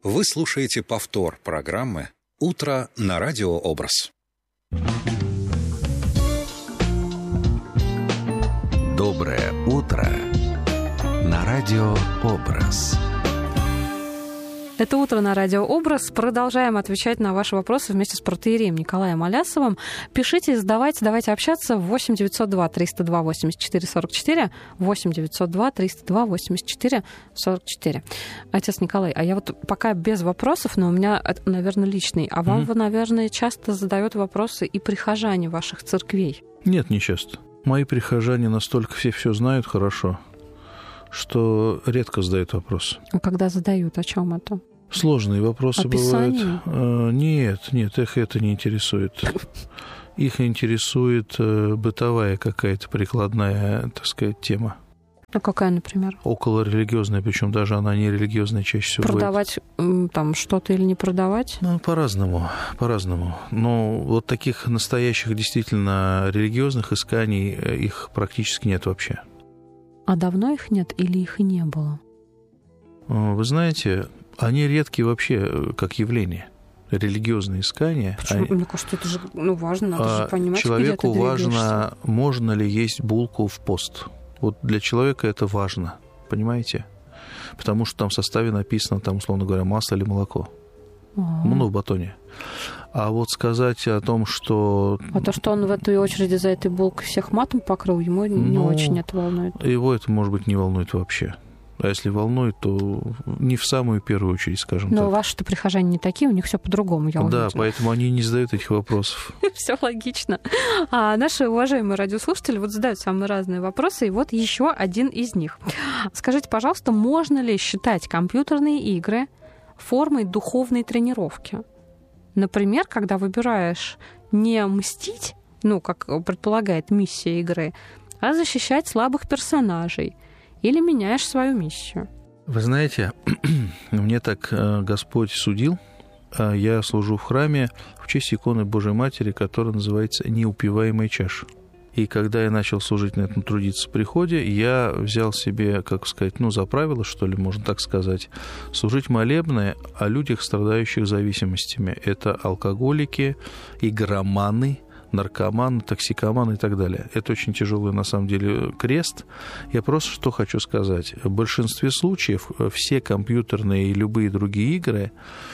Вы слушаете повтор программы «Утро на радио Образ». Доброе утро на радио Образ. Это «Утро на радио Образ». Продолжаем отвечать на ваши вопросы вместе с протоиереем Николаем Алясовым. Пишите, задавайте, давайте общаться в 8 902 302 84 44, 8 902 302 84 44. Отец Николай, а я вот пока без вопросов, но у меня, наверное, личный. А вам, наверное, часто задают вопросы и прихожане ваших церквей? Нет, не часто. Мои прихожане настолько все знают хорошо, что редко задают вопрос. А когда задают, о чем это? Сложные вопросы Описание? бывают. Нет, их это не интересует. Их интересует бытовая какая-то прикладная, так сказать, тема. А какая, например? Околорелигиозная, причем даже она не религиозная чаще всего. Продавать там что-то или не продавать? Ну, по-разному. Но вот таких настоящих действительно религиозных исканий их практически нет вообще. А давно их нет или их и не было? Вы знаете, они редки вообще как явление. Религиозные искания. Почему? Мне кажется, это же важно, надо же понимать, человеку где ты важно, можно ли есть булку в пост. Вот для человека это важно, понимаете? Потому что там в составе написано, там, условно говоря, масло или молоко. В батоне. А вот сказать о том, что... А то, что он в этой очереди за этой булкой всех матом покрыл, ему не очень это волнует. Его это, может быть, не волнует вообще. А если волнует, то не в самую первую очередь, скажем так. Но ваши-то прихожане не такие, у них все по-другому, я уверена. Да, поэтому они не задают этих вопросов. Все логично. А наши уважаемые радиослушатели задают самые разные вопросы, и вот еще один из них. Скажите, пожалуйста, можно ли считать компьютерные игры формой духовной тренировки? Например, когда выбираешь не мстить, как предполагает миссия игры, а защищать слабых персонажей, или меняешь свою миссию? Вы знаете, мне так Господь судил. Я служу в храме в честь иконы Божией Матери, которая называется «Неупиваемая чаша». И когда я начал служить на этом, трудиться в приходе, я взял себе, как сказать, за правило, что ли, можно так сказать, служить молебны о людях, страдающих зависимостями. Это алкоголики, игроманы, наркоманы, токсикоманы и так далее. Это очень тяжелый, на самом деле, крест. Я просто что хочу сказать. В большинстве случаев все компьютерные и любые другие игры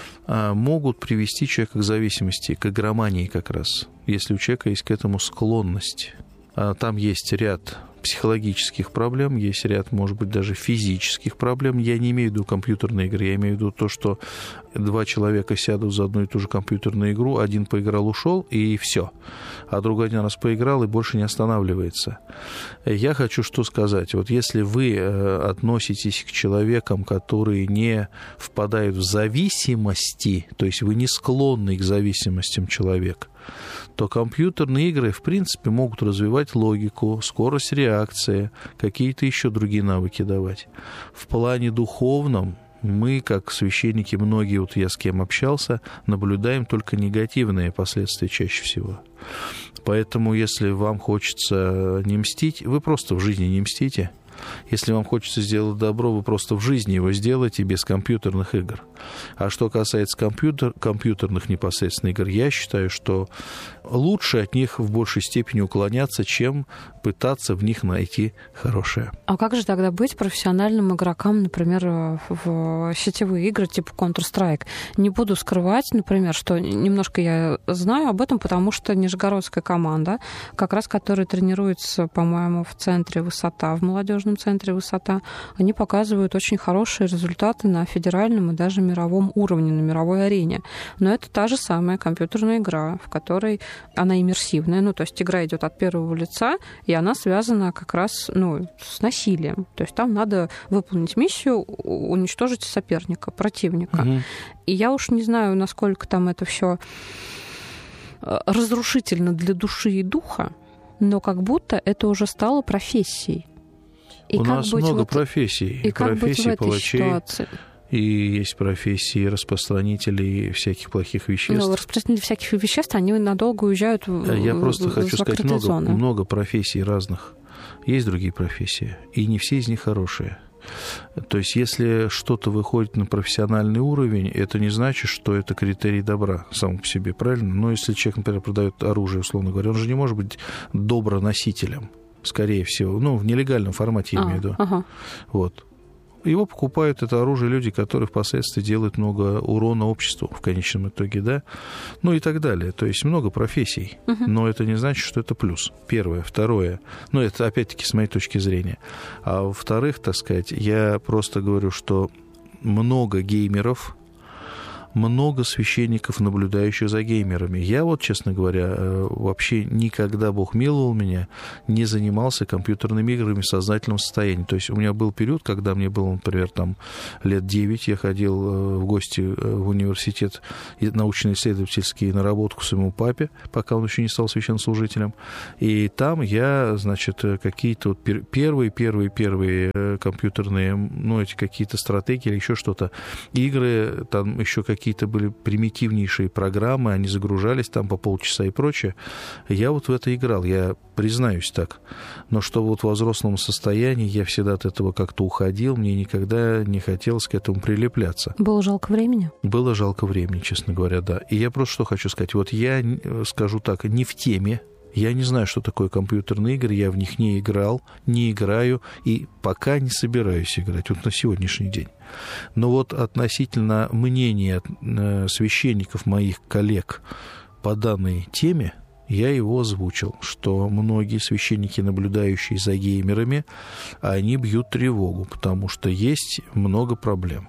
могут привести человека к зависимости, к игромании как раз, если у человека есть к этому склонность. Там есть ряд психологических проблем, есть ряд, может быть, даже физических проблем. Я не имею в виду компьютерные игры, я имею в виду то, что два человека сядут за одну и ту же компьютерную игру, один поиграл, ушел, и все. А другой один раз поиграл и больше не останавливается. Я хочу что сказать. Вот если вы относитесь к человекам, которые не впадают в зависимости, то есть вы не склонны к зависимостям человека, то компьютерные игры, в принципе, могут развивать логику, скорость реакции, какие-то еще другие навыки давать. В плане духовном мы, как священники, многие, я с кем общался, наблюдаем только негативные последствия чаще всего. Поэтому, если вам хочется не мстить, вы просто в жизни не мстите. Если вам хочется сделать добро, вы просто в жизни его сделаете без компьютерных игр. А что касается компьютерных непосредственно игр, я считаю, что лучше от них в большей степени уклоняться, чем пытаться в них найти хорошее. А как же тогда быть профессиональным игрокам, например, в сетевые игры типа Counter-Strike? Не буду скрывать, например, что немножко я знаю об этом, потому что нижегородская команда, как раз которая тренируется, по-моему, в центре «Высота», в молодежном центре «Высота», они показывают очень хорошие результаты на федеральном и даже мировом уровне, на мировой арене. Но это та же самая компьютерная игра, в которой она иммерсивная, то есть игра идет от первого лица, и она связана как раз с насилием. То есть там надо выполнить миссию, уничтожить соперника, противника. Угу. И я уж не знаю, насколько там это все разрушительно для души и духа, но как будто это уже стало профессией. И у нас много профессий. И профессий палачей. Ситуации? И есть профессии распространителей всяких плохих веществ. Распространители всяких веществ, они надолго уезжают Я просто хочу сказать, много профессий разных. Есть другие профессии, и не все из них хорошие. То есть, если что-то выходит на профессиональный уровень, это не значит, что это критерий добра сам по себе, правильно? Но если человек, например, продает оружие, условно говоря, он же не может быть доброносителем, скорее всего. Ну, в нелегальном формате, я имею в виду. Вот. Его покупают, это оружие, люди, которые впоследствии делают много урона обществу в конечном итоге, да, ну и так далее. То есть много профессий, но это не значит, что это плюс. Первое. Второе, ну это опять-таки с моей точки зрения. А во-вторых, так сказать, я просто говорю, что много геймеров, много священников, наблюдающих за геймерами. Я вот, честно говоря, вообще никогда, Бог миловал меня, не занимался компьютерными играми в сознательном состоянии. То есть у меня был период, когда мне было, например, там, лет 9, я ходил в гости в университет научно-исследовательский на работу к своему папе, пока он еще не стал священнослужителем. И там я, значит, какие-то вот первые компьютерные, ну, эти какие-то стратегии или еще что-то, игры, там еще какие-то были примитивнейшие программы, они загружались там по полчаса и прочее. Я вот в это играл, я признаюсь так. Но что вот в взрослом состоянии я всегда от этого как-то уходил, мне никогда не хотелось к этому прилепляться. Было жалко времени? Было жалко времени, честно говоря, да. И я просто что хочу сказать. Вот я, скажу так, не в теме. Я не знаю, что такое компьютерные игры, я в них не играл, не играю и пока не собираюсь играть, вот на сегодняшний день. Но вот относительно мнения священников, моих коллег по данной теме, я его озвучил, что многие священники, наблюдающие за геймерами, они бьют тревогу, потому что есть много проблем.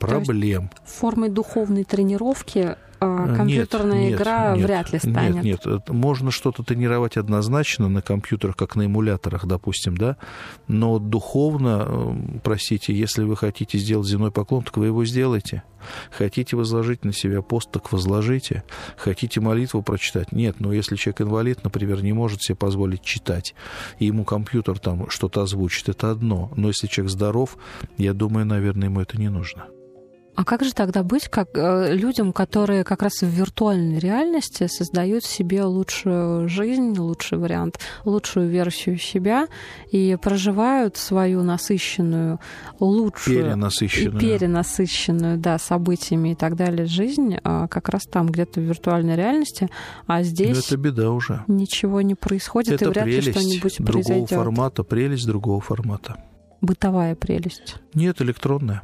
Формой духовной тренировки компьютерная игра вряд ли станет. Нет, можно что-то тренировать однозначно на компьютерах, как на эмуляторах, допустим, да, но духовно, простите, если вы хотите сделать земной поклон, так вы его сделаете. Хотите возложить на себя пост, так возложите. Хотите молитву прочитать? Нет, но если человек инвалид, например, не может себе позволить читать, и ему компьютер там что-то озвучит, это одно. Но если человек здоров, я думаю, наверное, ему это не нужно. А как же тогда быть как людям, которые как раз в виртуальной реальности создают себе лучшую жизнь, лучший вариант, лучшую версию себя и проживают свою насыщенную, лучшую, перенасыщенную, да, событиями и так далее жизнь как раз там, где-то в виртуальной реальности, а здесь это беда уже. Ничего не происходит, это и вряд ли что-нибудь произойдет. Прелесть другого формата. Бытовая прелесть. Нет, электронная.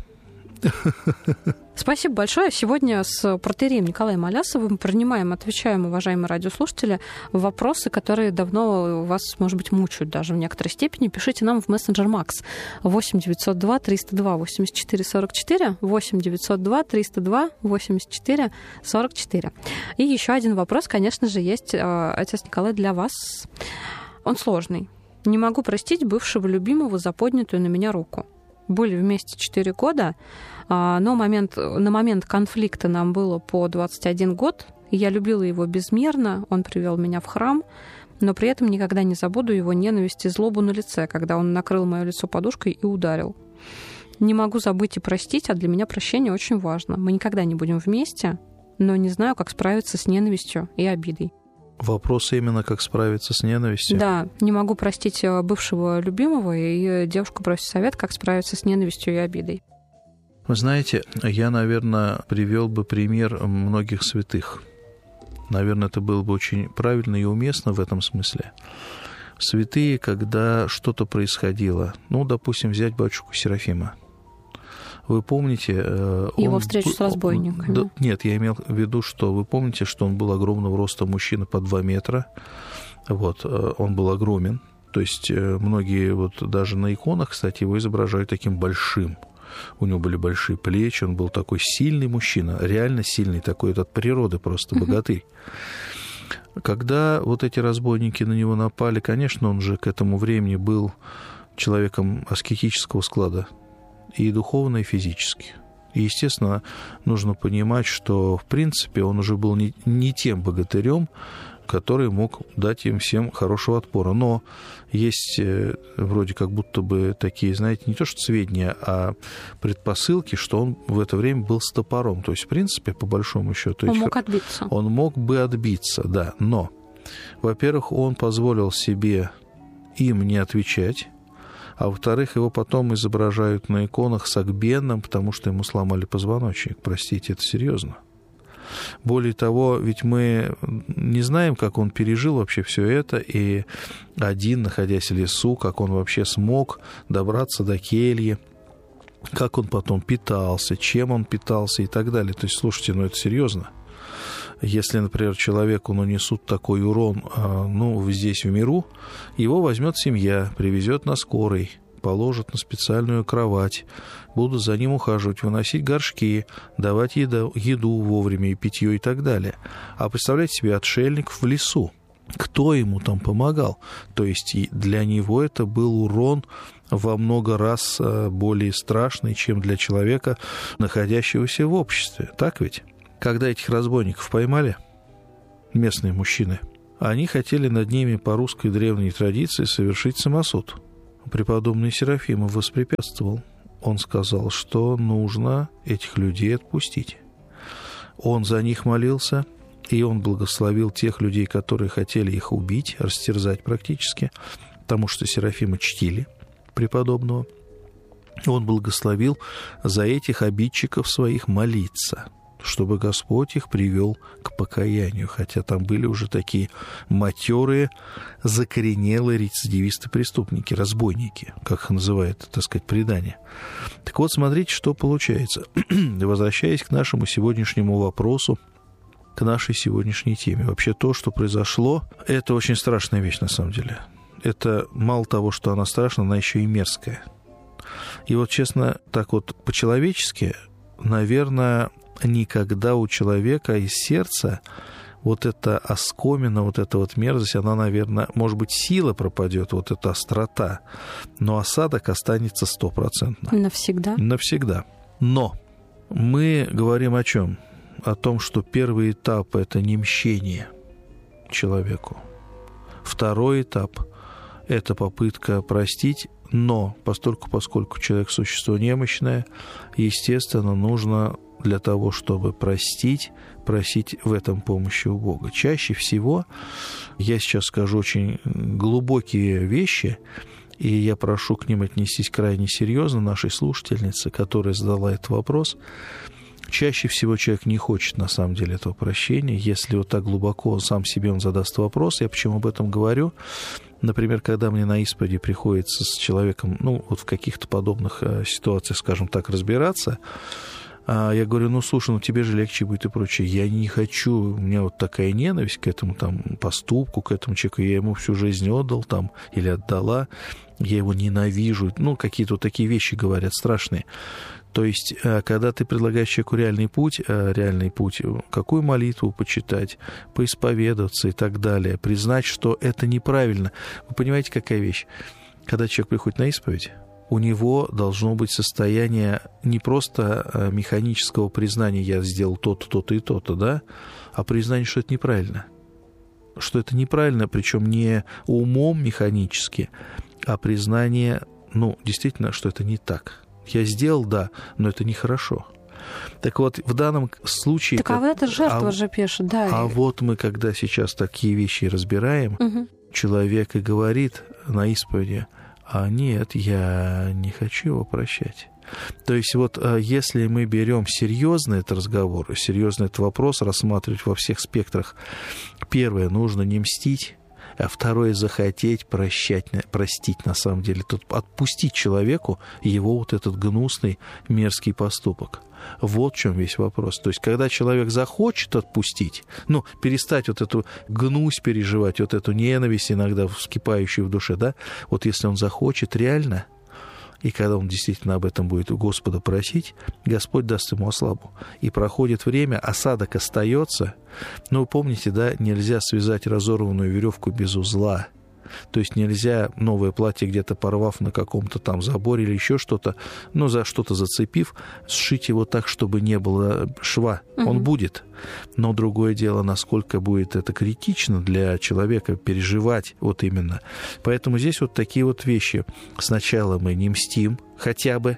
Спасибо большое. Сегодня с протоиереем Николаем Алясовым принимаем, отвечаем, уважаемые радиослушатели, вопросы, которые давно вас, может быть, мучают даже в некоторой степени. Пишите нам в мессенджер Макс 8 902 302 84 44 8 902 302 84 44. И еще один вопрос, конечно же, есть, отец Николай, для вас. Он сложный. Не могу простить бывшего любимого за поднятую на меня руку. Были вместе 4 года, но на момент конфликта нам было по 21 год. Я любила его безмерно, он привел меня в храм, но при этом никогда не забуду его ненависть и злобу на лице, когда он накрыл мое лицо подушкой и ударил. Не могу забыть и простить, а для меня прощение очень важно. Мы никогда не будем вместе, но не знаю, как справиться с ненавистью и обидой. Вопрос именно, как справиться с ненавистью? Да, не могу простить бывшего любимого, и девушка просит совет, как справиться с ненавистью и обидой. Вы знаете, я, наверное, привел бы пример многих святых. Наверное, это было бы очень правильно и уместно в этом смысле. Святые, когда что-то происходило, ну, допустим, взять батюшку Серафима. Вы помните... Его встречу с разбойниками? Нет, я имел в виду, что вы помните, что он был огромного роста мужчина по 2 метра. Вот, он был огромен. То есть многие вот даже на иконах, кстати, его изображают таким большим. У него были большие плечи, он был такой сильный мужчина, реально сильный, такой от природы просто богатырь. Когда вот эти разбойники на него напали, конечно, он же к этому времени был человеком аскетического склада. И духовно, и физически. И, естественно, нужно понимать, что, в принципе, он уже был не тем богатырем, который мог дать им всем хорошего отпора. Но есть вроде как будто бы такие, знаете, не то что сведения, а предпосылки, что он в это время был с топором. То есть, в принципе, по большому счету... Он мог отбиться. Он мог бы отбиться, да. Но, во-первых, он позволил себе им не отвечать. А во-вторых, его потом изображают на иконах согбенным, потому что ему сломали позвоночник. Простите, это серьезно. Более того, ведь мы не знаем, как он пережил вообще все это, и один, находясь в лесу, как он вообще смог добраться до кельи, как он потом питался, чем он питался и так далее. То есть, слушайте, это серьезно. Если, например, человеку нанесут такой урон, здесь в миру, его возьмет семья, привезет на скорой, положат на специальную кровать, будут за ним ухаживать, выносить горшки, давать еду вовремя и питье и так далее. А представляете себе отшельник в лесу. Кто ему там помогал? То есть для него это был урон во много раз более страшный, чем для человека, находящегося в обществе. Так ведь? Когда этих разбойников поймали, местные мужчины, они хотели над ними по русской древней традиции совершить самосуд. Преподобный Серафимов воспрепятствовал. Он сказал, что нужно этих людей отпустить. Он за них молился, и он благословил тех людей, которые хотели их убить, растерзать практически, потому что Серафима чтили преподобного. Он благословил за этих обидчиков своих молиться, чтобы Господь их привел к покаянию, хотя там были уже такие матерые, закоренелые рецидивисты-преступники, разбойники, как их называет, так сказать, предание. Так вот, смотрите, что получается. Возвращаясь к нашему сегодняшнему вопросу, к нашей сегодняшней теме. Вообще то, что произошло, это очень страшная вещь на самом деле. Это мало того, что она страшная, она еще и мерзкая. И вот, честно, так вот по-человечески, наверное, никогда у человека из сердца вот эта оскомина, вот эта вот мерзость, она, наверное, может быть, сила пропадет, вот эта острота, но осадок останется 100%. Навсегда? Навсегда. Но мы говорим о чем? О том, что первый этап – это не мщение человеку. Второй этап – это попытка простить, но поскольку человек – существо немощное, естественно, нужно для того, чтобы простить, просить в этом помощи у Бога. Чаще всего, я сейчас скажу очень глубокие вещи, и я прошу к ним отнестись крайне серьезно, нашей слушательнице, которая задала этот вопрос. Чаще всего человек не хочет, на самом деле, этого прощения. Если вот так глубоко сам себе он задаст вопрос, я почему об этом говорю? Например, когда мне на исповеди приходится с человеком, вот в каких-то подобных ситуациях, скажем так, разбираться, я говорю, слушай, тебе же легче будет и прочее. Я не хочу, у меня вот такая ненависть к этому поступку, к этому человеку, я ему всю жизнь отдал или отдала, я его ненавижу. Какие-то вот такие вещи говорят страшные. То есть, когда ты предлагаешь человеку реальный путь, какую молитву почитать, поисповедоваться и так далее, признать, что это неправильно. Вы понимаете, какая вещь? Когда человек приходит на исповедь, у него должно быть состояние не просто механического признания «я сделал то-то, то-то и то-то», да, а признание, что это неправильно. Что это неправильно, причем не умом механически, а признание, действительно, что это не так. Я сделал, да, но это нехорошо. Так вот, в данном случае... Так, вот это жертва же пишет, да. А вот мы, когда сейчас такие вещи разбираем, человек и говорит на исповеди: нет, я не хочу его прощать. То есть вот если мы берем серьезный этот разговор, серьезный этот вопрос, рассматривать во всех спектрах, первое, нужно не мстить, а второе, захотеть простить на самом деле, отпустить человеку его вот этот гнусный, мерзкий поступок. Вот в чем весь вопрос. То есть, когда человек захочет отпустить, перестать вот эту гнусь переживать, вот эту ненависть иногда вскипающую в душе, да, вот если он захочет реально, и когда он действительно об этом будет у Господа просить, Господь даст ему ослабу. И проходит время, осадок остается. Вы помните, да, нельзя связать разорванную веревку без узла. То есть нельзя новое платье, где-то порвав на каком-то заборе или еще что-то, за что-то зацепив, сшить его так, чтобы не было шва. Он будет. Но другое дело, насколько будет это критично для человека переживать вот именно. Поэтому здесь вот такие вот вещи. Сначала мы не мстим, хотя бы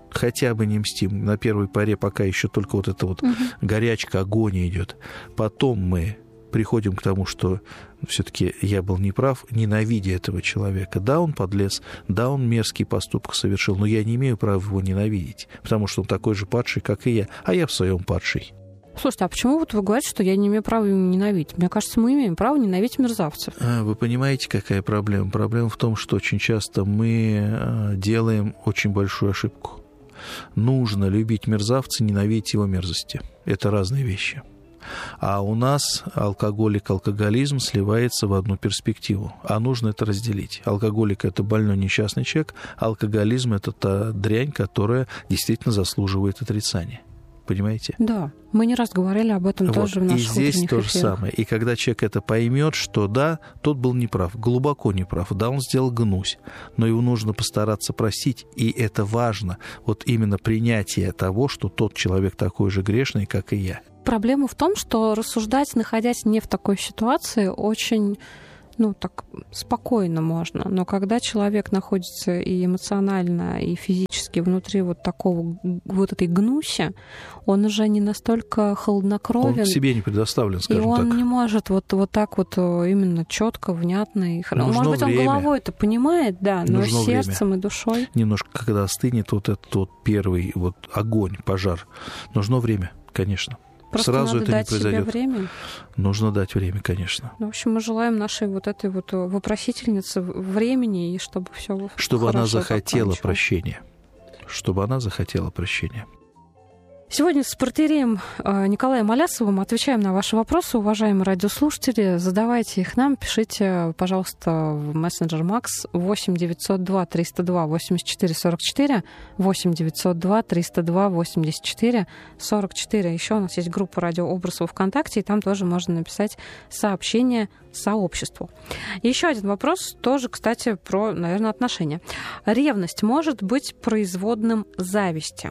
не мстим. На первой поре пока еще только вот эта вот горячка, огонь идет. Потом мы приходим к тому, что все-таки я был неправ, ненавидя этого человека. Да, он подлец, да, он мерзкий поступок совершил, но я не имею права его ненавидеть, потому что он такой же падший, как и я, а я в своем падший. Слушайте, а почему вот вы говорите, что я не имею права его ненавидеть? Мне кажется, мы имеем право ненавидеть мерзавцев. Вы понимаете, какая проблема? Проблема в том, что очень часто мы делаем очень большую ошибку. Нужно любить мерзавца, ненавидеть его мерзости. Это разные вещи. А у нас алкоголик, алкоголизм сливается в одну перспективу. А нужно это разделить. Алкоголик – это больной несчастный человек, алкоголизм – это та дрянь, которая действительно заслуживает отрицания. Понимаете? Да, мы не раз говорили об этом тоже в наших утренних эфирах. И здесь то же самое. И когда человек это поймет, что да, тот был неправ, глубоко неправ, да, он сделал гнусь, но его нужно постараться простить, и это важно. Вот именно принятие того, что тот человек такой же грешный, как и я. Проблема в том, что рассуждать, находясь не в такой ситуации, очень... так спокойно можно. Но когда человек находится и эмоционально, и физически внутри вот этой гнуси, он уже не настолько хладнокровен. Он к себе не предоставлен, скажем так. И он не может вот так вот именно четко, внятно. Может быть, время. Он головой это понимает, да, но нужно сердцем время. И душой. Немножко, когда остынет вот этот вот первый вот огонь, пожар, нужно время, конечно. Просто сразу надо это дать не произойдет. Себе время. Нужно дать время, конечно. В общем, мы желаем нашей вот этой вот вопросительнице времени, и чтобы все чтобы она захотела прощения. Чтобы она захотела прощения. Сегодня с протоиереем Николаем Алясовым отвечаем на ваши вопросы, уважаемые радиослушатели. Задавайте их нам, пишите, пожалуйста, в мессенджер Макс 8 902 302 84 44, 8 902 302 84 44. Еще у нас есть группа «Радио Образ» во ВКонтакте, и там тоже можно написать сообщение сообществу. Еще один вопрос, тоже, кстати, про, наверное, отношения. Ревность может быть производным зависти?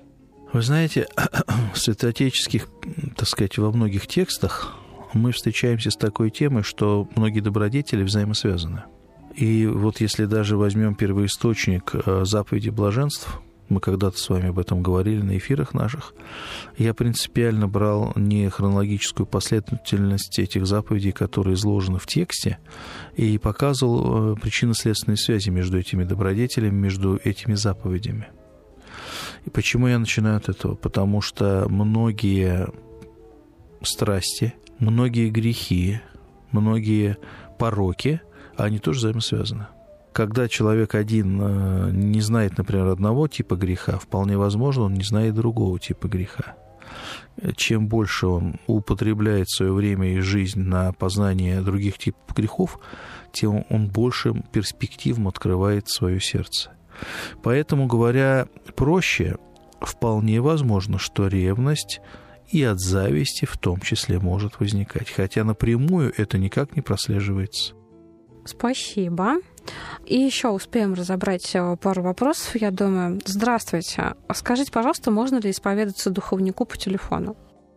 Вы знаете, в святоотеческих, так сказать, во многих текстах мы встречаемся с такой темой, что многие добродетели взаимосвязаны. И вот если даже возьмем первоисточник заповеди блаженств, мы когда-то с вами об этом говорили на эфирах наших, я принципиально брал не хронологическую последовательность этих заповедей, которые изложены в тексте, и показывал причинно-следственные связи между этими добродетелями, между этими заповедями. И почему я начинаю от этого? Потому что многие страсти, многие грехи, многие пороки, они тоже взаимосвязаны. Когда человек один не знает, например, одного типа греха, вполне возможно, он не знает другого типа греха. Чем больше он употребляет свое время и жизнь на познание других типов грехов, тем он большим перспективам открывает свое сердце. Поэтому, говоря проще, вполне возможно, что ревность и от зависти в том числе может возникать, хотя напрямую это никак не прослеживается. Спасибо. И еще успеем разобрать пару вопросов, я думаю. Здравствуйте. Скажите, пожалуйста, можно ли исповедаться духовнику по телефону?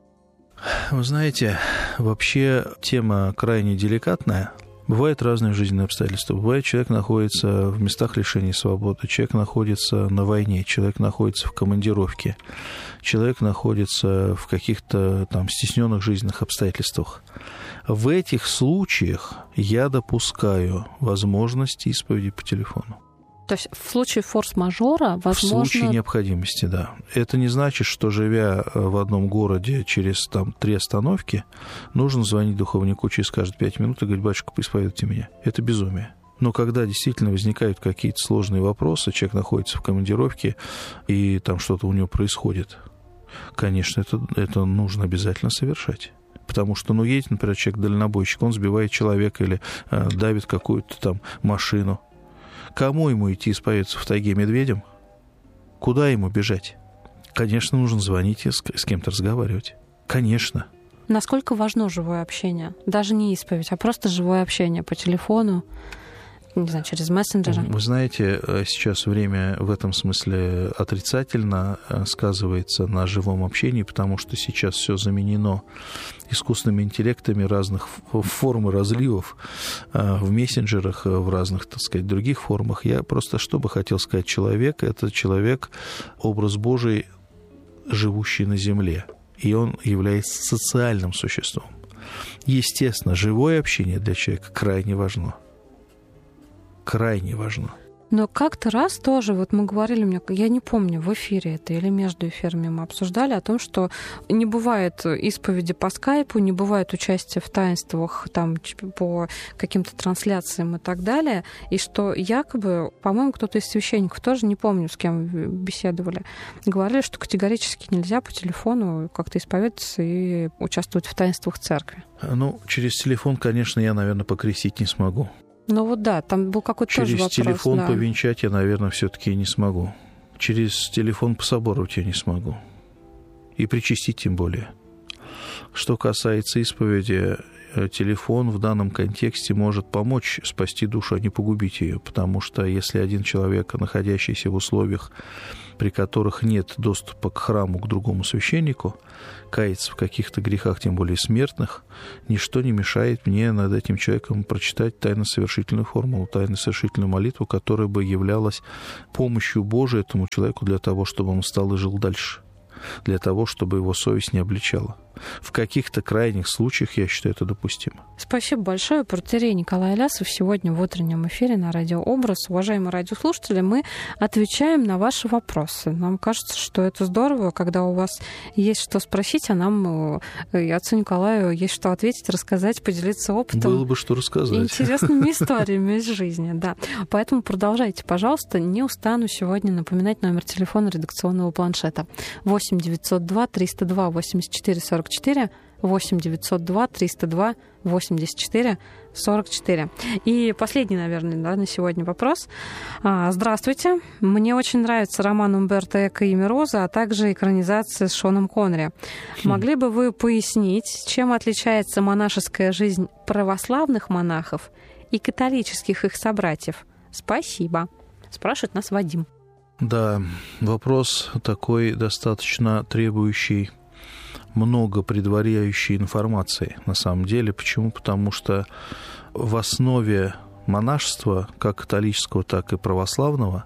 Вы знаете, вообще тема крайне деликатная. Бывают разные жизненные обстоятельства. Бывает, человек находится в местах лишения свободы, человек находится на войне, человек находится в командировке, человек находится в каких-то там стесненных жизненных обстоятельствах. В этих случаях я допускаю возможность исповеди по телефону. То есть в случае форс-мажора, возможно... В случае необходимости, да. Это не значит, что, живя в одном городе через там 3 остановки, нужно звонить духовнику через каждые 5 минут и говорить: батюшка, поисповедуйте меня. Это безумие. Но когда действительно возникают какие-то сложные вопросы, человек находится в командировке, и там что-то у него происходит, конечно, это нужно обязательно совершать. Потому что, едет, например, человек-дальнобойщик, он сбивает человека или давит какую-то там машину. Кому ему идти исповедоваться в тайге медведям? Куда ему бежать? Конечно, нужно звонить и с кем-то разговаривать. Конечно. Насколько важно живое общение? Даже не исповедь, а просто живое общение по телефону, не знаю, через мессенджеры. Вы знаете, сейчас время в этом смысле отрицательно сказывается на живом общении, потому что сейчас все заменено искусственными интеллектами разных форм и разливов в мессенджерах, в разных, так сказать, других формах. Я просто что бы хотел сказать: человек — это человек, образ Божий, живущий на земле, и он является социальным существом. Естественно, живое общение для человека крайне важно. Крайне важно. Но как-то раз тоже, вот мы говорили, я не помню, в эфире это или между эфирами мы обсуждали о том, что не бывает исповеди по скайпу, не бывает участия в таинствах там, по каким-то трансляциям и так далее, и что якобы, по-моему, кто-то из священников, тоже не помню, с кем беседовали, говорили, что категорически нельзя по телефону как-то исповедаться и участвовать в таинствах церкви. Ну, через телефон, конечно, я, наверное, покрестить не смогу. Ну вот да, там был какой-то тоже вопрос. Через телефон да. повенчать я, наверное, все-таки не смогу. Через телефон пособоровать я не смогу. И причастить тем более. Что касается исповеди, телефон в данном контексте может помочь спасти душу, а не погубить ее. Потому что если один человек, находящийся в условиях, при которых нет доступа к храму, к другому священнику, кается в каких-то грехах, тем более смертных, ничто не мешает мне над этим человеком прочитать тайно-совершительную формулу, тайно-совершительную молитву, которая бы являлась помощью Божией этому человеку для того, чтобы он встал и жил дальше, для того, чтобы его совесть не обличала. В каких-то крайних случаях, я считаю, это допустимо. Спасибо большое. Протоиерей Николай Алясов сегодня в утреннем эфире на Радио Образ. Уважаемые радиослушатели, мы отвечаем на ваши вопросы. Нам кажется, что это здорово, когда у вас есть что спросить, а нам, и отцу Николаю, есть что ответить, рассказать, поделиться опытом. Было бы что рассказать. Интересными историями из жизни, да. Поэтому продолжайте, пожалуйста. Не устану сегодня напоминать номер телефона редакционного планшета. 8 902 302 84 44, 8 902 302 84 44. И последний, наверное, да, на сегодня вопрос. Здравствуйте. Мне очень нравится роман Умберто Эко «Имя Розы», а также экранизация с Шоном Коннери. Могли бы вы пояснить, чем отличается монашеская жизнь православных монахов и католических их собратьев? Спасибо. Спрашивает нас Вадим. Да, вопрос такой достаточно требующий много предваряющей информации, на самом деле. Почему? Потому что в основе монашества, как католического, так и православного,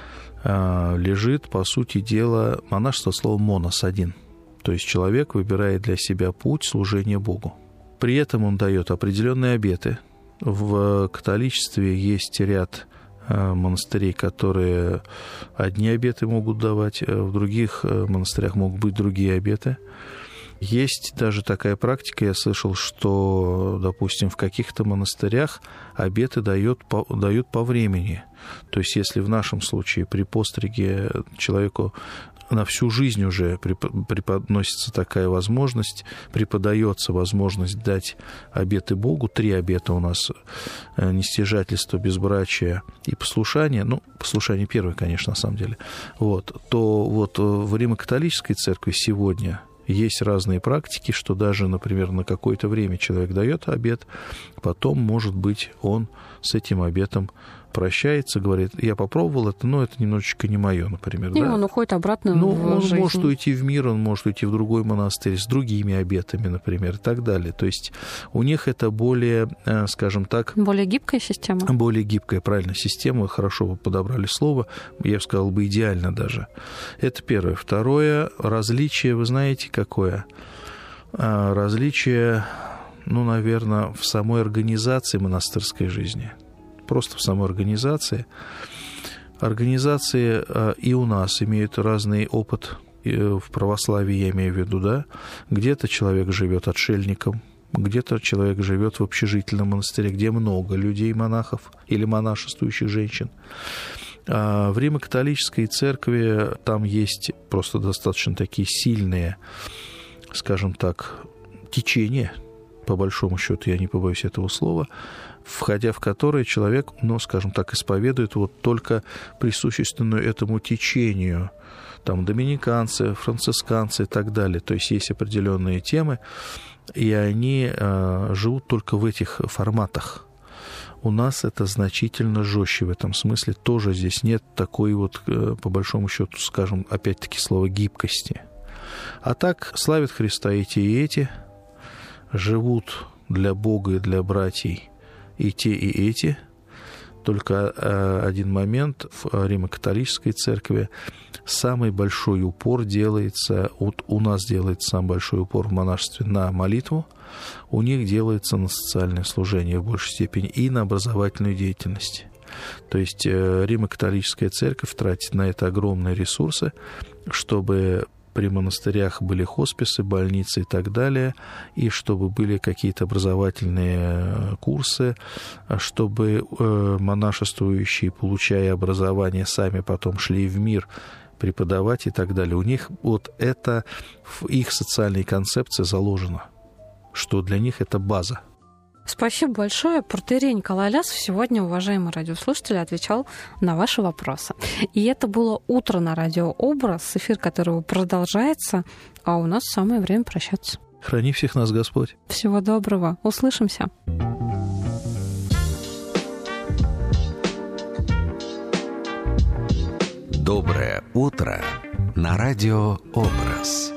лежит, по сути дела, монашество, слово «монос» — один. То есть человек выбирает для себя путь служения Богу. При этом он дает определенные обеты. В католичестве есть ряд монастырей, которые одни обеты могут давать, в других монастырях могут быть другие обеты. Есть даже такая практика, я слышал, что, допустим, в каких-то монастырях обеты дают по времени. То есть, если в нашем случае при постриге человеку на всю жизнь уже преподносится такая возможность, преподается возможность дать обеты Богу, 3 обета у нас: нестяжательство, безбрачие и послушание, послушание первое, конечно, на самом деле, то в Римо-католической церкви сегодня есть разные практики, что даже, например, на какое-то время человек дает обет, потом, может быть, он с этим обетом прощается, говорит: я попробовал это, но это немножечко не мое, например. И он уходит обратно в жизнь. Он может уйти в мир, он может уйти в другой монастырь с другими обетами, например, и так далее. То есть у них это более, скажем так... Более гибкая система? Более гибкая, правильно, система. Вы подобрали слово. Я бы сказал, идеально даже. Это первое. Второе, различие, вы знаете, какое? Различие, наверное, в самой организации монастырской жизни. Просто в самой организации. Организации и у нас имеют разный опыт, в православии я имею в виду, да. Где-то человек живет отшельником, где-то человек живет в общежительном монастыре, где много людей, монахов или монашествующих женщин. В Римо-католической церкви там есть просто достаточно такие сильные, скажем так, течения, по большому счету, я не побоюсь этого слова, входя в которые человек, скажем так, исповедует только присущественную этому течению, там, доминиканцы, францисканцы и так далее. То есть есть определенные темы, и они живут только в этих форматах. У нас это значительно жестче в этом смысле. Тоже здесь нет такой по большому счету, скажем, опять-таки, слова гибкости. А так славят Христа и эти, живут для Бога и для братьей и те, и эти, Только один момент. В Римо-католической церкви самый большой упор делается, вот у нас делается самый большой упор в монашестве на молитву, у них делается на социальное служение в большей степени и на образовательную деятельность. То есть Римо-католическая церковь тратит на это огромные ресурсы, чтобы при монастырях были хосписы, больницы и так далее, и чтобы были какие-то образовательные курсы, чтобы монашествующие, получая образование, сами потом шли в мир преподавать и так далее. У них вот это в их социальной концепции заложено, что для них это база. Спасибо большое. Протоиерей Николай Алясов сегодня, уважаемые радиослушатели, отвечал на ваши вопросы. И это было «Утро на радио Образ», эфир которого продолжается, а у нас самое время прощаться. Храни всех нас Господь. Всего доброго. Услышимся. Доброе утро на радио Образ.